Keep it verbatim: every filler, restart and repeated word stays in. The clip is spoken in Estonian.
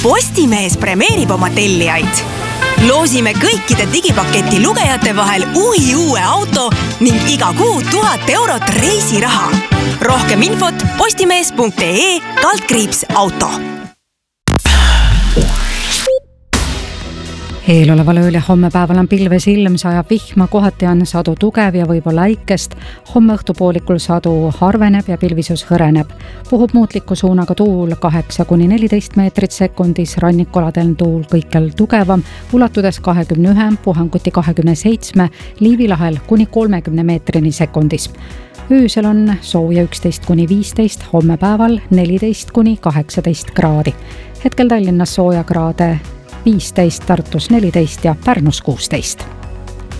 Postimees premeerib oma tellijaid. Loosime kõikide digipaketi lugejate vahel uhi uue auto ning iga kuu tuhat eurot reisiraha. Rohkem infot postimees punkt ee kaldkriips auto. Eeloleval ööl ja homme päeval on pilves ilm, sajab vihma, kohati on sadu tugev ja võib-olla äikest. Homme õhtupoolikul sadu harveneb ja pilvisus hõreneb. Puhub muutliku suunaga tuul kaheksa kuni neliteist meetrit sekundis, rannikuladel tuul kõikjal tugevam, ulatudes kahekümne ühe, puhanguti kahekümne seitsme, Liivilahel kuni kolmekümne meetrini sekundis. Öösel on sooja üksteist kuni viisteist, homme päeval neliteist kuni kaheksateist kraadi. Hetkel Tallinnas sooja kraade viisteist, Tartus neliteist ja Pärnus kuusteist.